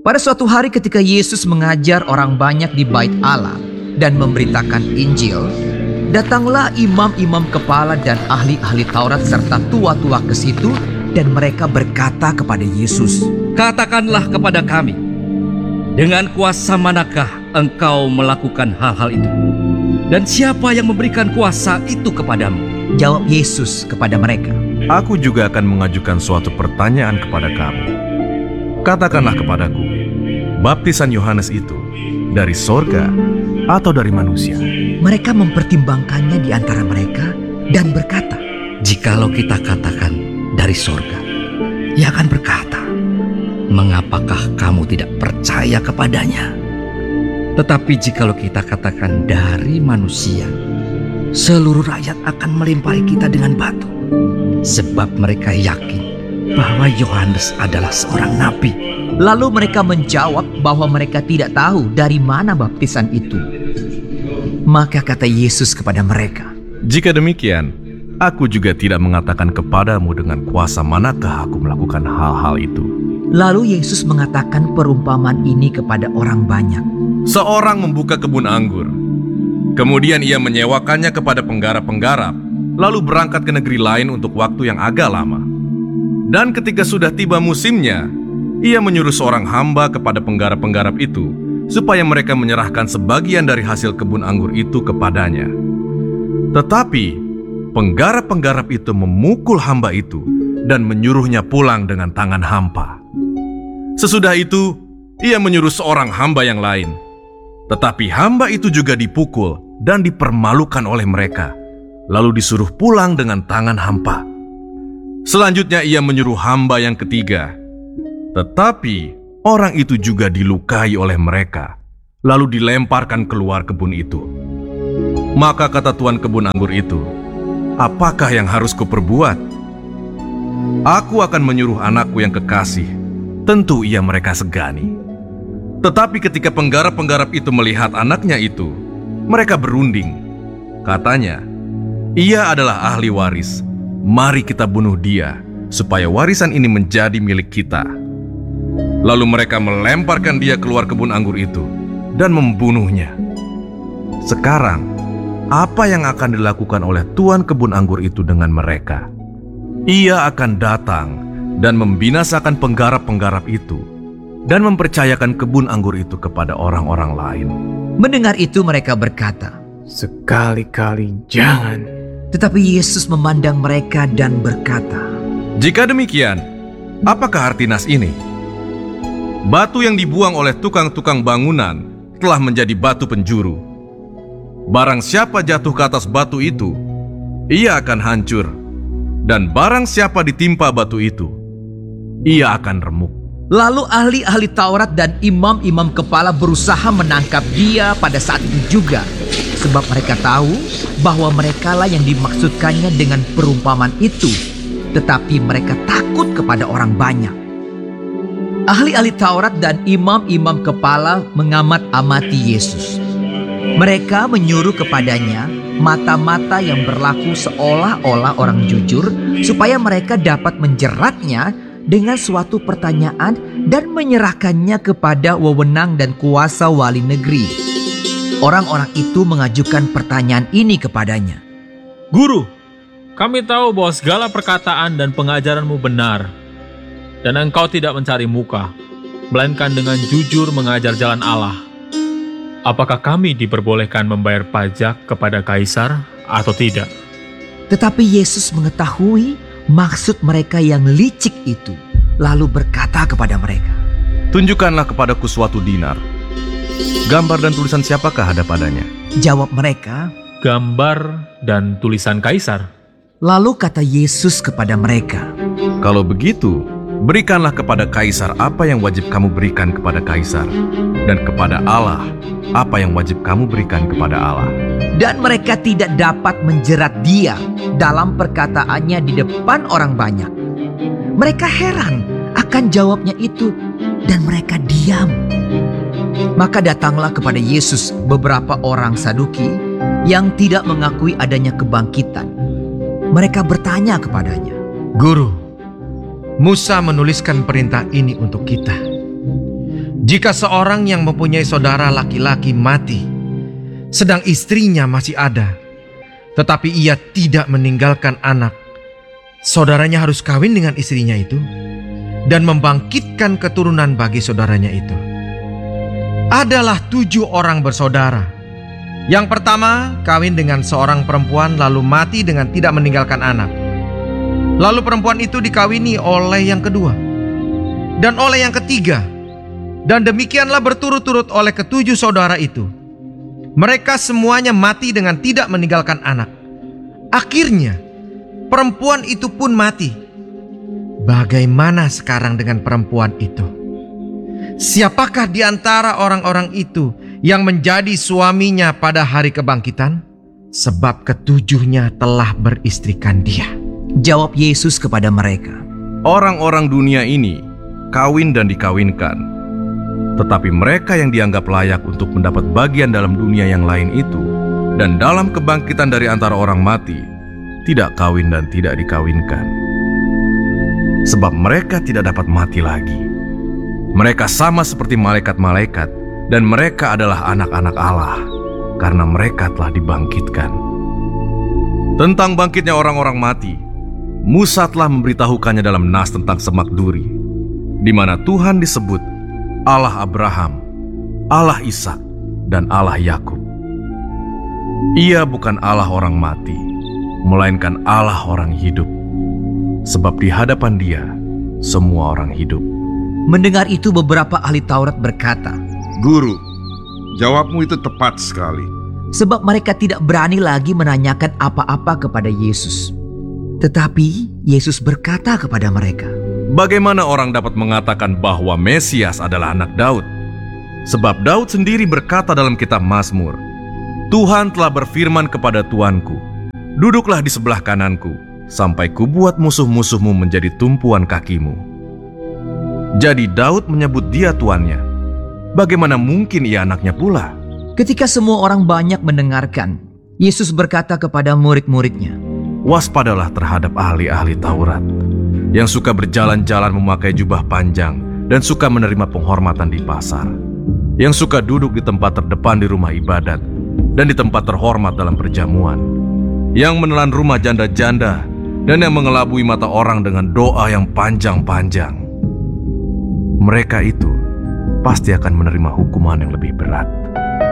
Pada suatu hari ketika Yesus mengajar orang banyak di Bait Allah dan memberitakan Injil, datanglah imam-imam kepala dan ahli-ahli Taurat serta tua-tua ke situ, dan mereka berkata kepada Yesus, "Katakanlah kepada kami, dengan kuasa manakah engkau melakukan hal-hal itu? Dan siapa yang memberikan kuasa itu kepadamu?" Jawab Yesus kepada mereka, Aku juga akan mengajukan suatu pertanyaan kepada kamu. Katakanlah kepadaku, baptisan Yohanes itu dari sorga atau dari manusia? Mereka mempertimbangkannya di antara mereka dan berkata, Jikalau kita katakan dari sorga, ia akan berkata, "Mengapakah kamu tidak percaya kepadanya?" Tetapi jikalau kita katakan dari manusia, seluruh rakyat akan melempari kita dengan batu, sebab mereka yakin bahwa Yohanes adalah seorang nabi. Lalu mereka menjawab bahwa mereka tidak tahu dari mana baptisan itu. Maka kata Yesus kepada mereka, Jika demikian, aku juga tidak mengatakan kepadamu dengan kuasa manakah aku melakukan hal-hal itu. Lalu Yesus mengatakan perumpamaan ini kepada orang banyak. Seorang membuka kebun anggur. Kemudian ia menyewakannya kepada penggarap-penggarap, lalu berangkat ke negeri lain untuk waktu yang agak lama. Dan ketika sudah tiba musimnya, ia menyuruh seorang hamba kepada penggarap-penggarap itu, supaya mereka menyerahkan sebagian dari hasil kebun anggur itu kepadanya. Tetapi penggarap-penggarap itu memukul hamba itu dan menyuruhnya pulang dengan tangan hampa. Sesudah itu, ia menyuruh seorang hamba yang lain. Tetapi hamba itu juga dipukul dan dipermalukan oleh mereka, lalu disuruh pulang dengan tangan hampa. Selanjutnya ia menyuruh hamba yang ketiga. Tetapi orang itu juga dilukai oleh mereka, lalu dilemparkan keluar kebun itu. Maka kata tuan kebun anggur itu, "Apakah yang harus kuperbuat? Aku akan menyuruh anakku yang kekasih." Tentu ia mereka segani. Tetapi ketika penggarap-penggarap itu melihat anaknya itu, mereka berunding. Katanya, "Ia adalah ahli waris. Mari kita bunuh dia, supaya warisan ini menjadi milik kita." Lalu mereka melemparkan dia keluar kebun anggur itu dan membunuhnya. Sekarang, apa yang akan dilakukan oleh tuan kebun anggur itu dengan mereka? Ia akan datang dan membinasakan penggarap-penggarap itu dan mempercayakan kebun anggur itu kepada orang-orang lain. Mendengar itu mereka berkata, "Sekali-kali jangan." Tetapi Yesus memandang mereka dan berkata, Jika demikian, apakah arti nas ini? Batu yang dibuang oleh tukang-tukang bangunan telah menjadi batu penjuru. Barang siapa jatuh ke atas batu itu, ia akan hancur. Dan barang siapa ditimpa batu itu, ia akan remuk. Lalu ahli-ahli Taurat dan imam-imam kepala berusaha menangkap dia pada saat itu juga, sebab mereka tahu bahwa merekalah yang dimaksudkannya dengan perumpamaan itu, tetapi mereka takut kepada orang banyak. Ahli-ahli Taurat dan imam-imam kepala mengamat-amati Yesus. Mereka menyuruh kepadanya mata-mata yang berlaku seolah-olah orang jujur, supaya mereka dapat menjeratnya dengan suatu pertanyaan dan menyerahkannya kepada wewenang dan kuasa wali negeri. Orang-orang itu mengajukan pertanyaan ini kepadanya. "Guru, kami tahu bahwa segala perkataan dan pengajaranmu benar, dan engkau tidak mencari muka, melainkan dengan jujur mengajar jalan Allah. Apakah kami diperbolehkan membayar pajak kepada Kaisar atau tidak?" Tetapi Yesus mengetahui maksud mereka yang licik itu, lalu berkata kepada mereka, Tunjukkanlah kepadaku suatu dinar. Gambar dan tulisan siapakah ada padanya? Jawab mereka. "Gambar dan tulisan Kaisar." Lalu kata Yesus kepada mereka, Kalau begitu, berikanlah kepada Kaisar apa yang wajib kamu berikan kepada Kaisar, dan kepada Allah apa yang wajib kamu berikan kepada Allah. Dan mereka tidak dapat menjerat dia dalam perkataannya di depan orang banyak. Mereka heran akan jawabnya itu, dan mereka diam. Maka datanglah kepada Yesus beberapa orang Saduki yang tidak mengakui adanya kebangkitan. Mereka bertanya kepadanya, "Guru, Musa menuliskan perintah ini untuk kita. Jika seorang yang mempunyai saudara laki-laki mati, sedang istrinya masih ada, tetapi ia tidak meninggalkan anak, saudaranya harus kawin dengan istrinya itu dan membangkitkan keturunan bagi saudaranya itu. Adalah 7 orang bersaudara. Yang pertama kawin dengan seorang perempuan lalu mati dengan tidak meninggalkan anak. Lalu perempuan itu dikawini oleh yang kedua dan oleh yang ketiga. Dan demikianlah berturut-turut oleh ke-7 saudara itu. Mereka semuanya mati dengan tidak meninggalkan anak. Akhirnya perempuan itu pun mati. Bagaimana sekarang dengan perempuan itu? Siapakah di antara orang-orang itu yang menjadi suaminya pada hari kebangkitan? Sebab ke-7-nya telah beristrikan dia. Jawab Yesus kepada mereka, Orang-orang dunia ini kawin dan dikawinkan. Tetapi mereka yang dianggap layak untuk mendapat bagian dalam dunia yang lain itu dan dalam kebangkitan dari antara orang mati, tidak kawin dan tidak dikawinkan. Sebab mereka tidak dapat mati lagi. Mereka sama seperti malaikat-malaikat dan mereka adalah anak-anak Allah karena mereka telah dibangkitkan. Tentang bangkitnya orang-orang mati, Musa telah memberitahukannya dalam nas tentang semak duri, di mana Tuhan disebut Allah Abraham, Allah Ishak, dan Allah Yakub. Ia bukan Allah orang mati, melainkan Allah orang hidup. Sebab di hadapan Dia, semua orang hidup. Mendengar itu beberapa ahli Taurat berkata, Guru, jawabmu itu tepat sekali. sebab mereka tidak berani lagi menanyakan apa-apa kepada Yesus. Tetapi Yesus berkata kepada mereka, Bagaimana orang dapat mengatakan bahwa Mesias adalah anak Daud? Sebab Daud sendiri berkata dalam kitab Mazmur, Tuhan telah berfirman kepada Tuanku, duduklah di sebelah kananku, sampai kubuat musuh-musuhmu menjadi tumpuan kakimu. Jadi Daud menyebut dia tuannya. Bagaimana mungkin ia anaknya pula? ketika semua orang banyak mendengarkan, Yesus berkata kepada murid-muridnya, Waspadalah terhadap ahli-ahli Taurat, yang suka berjalan-jalan memakai jubah panjang dan suka menerima penghormatan di pasar, yang suka duduk di tempat terdepan di rumah ibadat dan di tempat terhormat dalam perjamuan, yang menelan rumah janda-janda dan yang mengelabui mata orang dengan doa yang panjang-panjang. Mereka itu pasti akan menerima hukuman yang lebih berat.